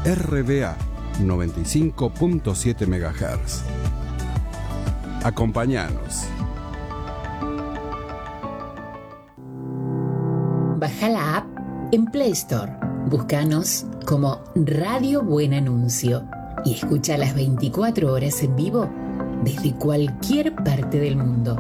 RBA 95.7 MHz. Acompáñanos. Baja la app en Play Store. Búscanos como Radio Buen Anuncio y escucha las 24 horas en vivo desde cualquier parte del mundo.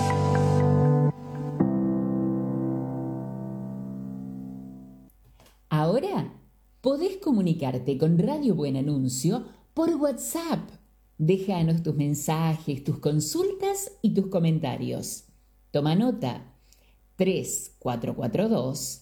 Ahora podés comunicarte con Radio Buen Anuncio por WhatsApp. Déjanos tus mensajes, tus consultas y tus comentarios. Toma nota: 3442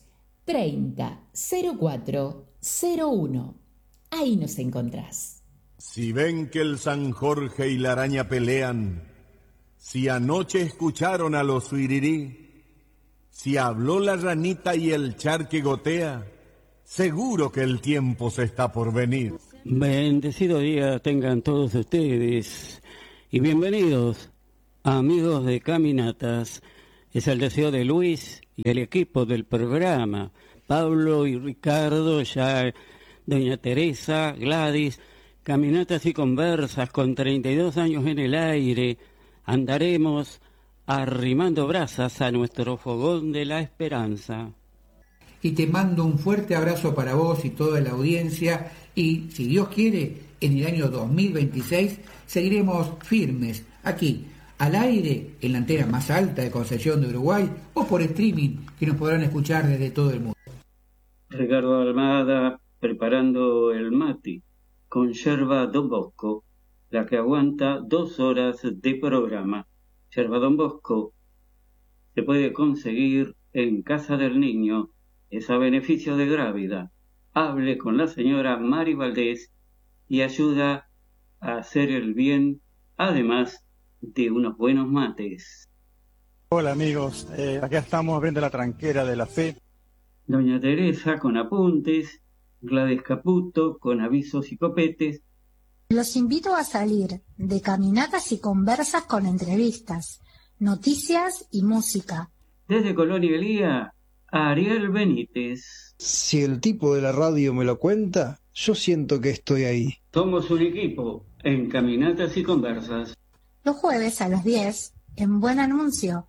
300401. Ahí nos encontrás. Si ven que el San Jorge y la araña pelean, si anoche escucharon a los suirirí, si habló la ranita y el charque gotea, seguro que el tiempo se está por venir. Bendecido día tengan todos ustedes y bienvenidos, amigos de Caminatas. Es el deseo de Luis y el equipo del programa, Pablo y Ricardo, ya doña Teresa, Gladys. Caminatas y conversas con 32 años en el aire. Andaremos arrimando brasas a nuestro fogón de la esperanza. Y te mando un fuerte abrazo para vos y toda la audiencia, y si Dios quiere, en el año 2026 seguiremos firmes aquí, al aire, en la antena más alta de Concepción de Uruguay, o por streaming, que nos podrán escuchar desde todo el mundo. Ricardo Almada preparando el mate con yerba Don Bosco, la que aguanta 2 horas de programa. Yerba Don Bosco se puede conseguir en Casa del Niño, es a beneficio de Grávida. Hable con la señora Mari Valdés y ayuda a hacer el bien, además de unos buenos mates. Hola amigos, acá estamos viendo la tranquera de la fe. Doña Teresa con apuntes, Gladys Caputo con avisos y copetes. Los invito a salir de caminatas y conversas con entrevistas, noticias y música. Desde Colonia Elía, Ariel Benítez. Si el tipo de la radio me lo cuenta, yo siento que estoy ahí. Somos un equipo en Caminatas y Conversas. Los jueves a las 10, en Buen Anuncio,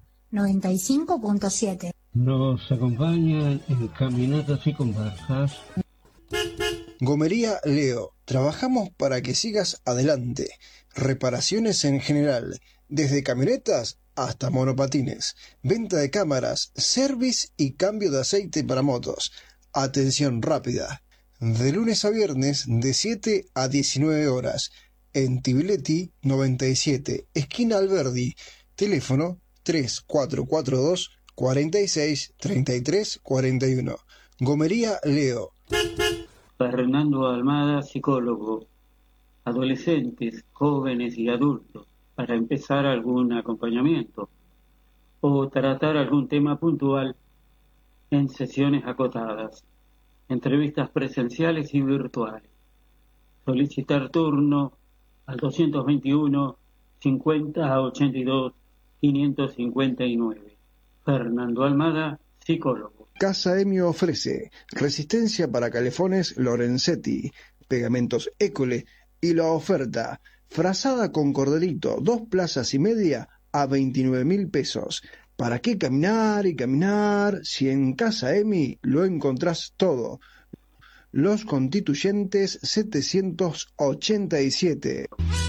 95.7. Nos acompañan en Caminatas y Conversas. Gomería Leo. Trabajamos para que sigas adelante. Reparaciones en general, desde camionetas hasta monopatines. Venta de cámaras, service y cambio de aceite para motos. Atención rápida. De lunes a viernes de 7 a 19 horas. En Tibiletti 97, esquina Alberdi. Teléfono 3442 46 33 41. Gomería Leo. Fernando Almada, psicólogo. Adolescentes, jóvenes y adultos, para empezar algún acompañamiento o tratar algún tema puntual en sesiones acotadas, entrevistas presenciales y virtuales. Solicitar turno al 221 50 82 559. Fernando Almada, psicólogo. Casa Emio ofrece resistencia para calefones Lorenzetti, pegamentos École y la oferta frazada con corderito, 2 plazas y media a 29.000 pesos. ¿Para qué caminar y caminar si en Casa Emi lo encontrás todo? Los Constituyentes 787.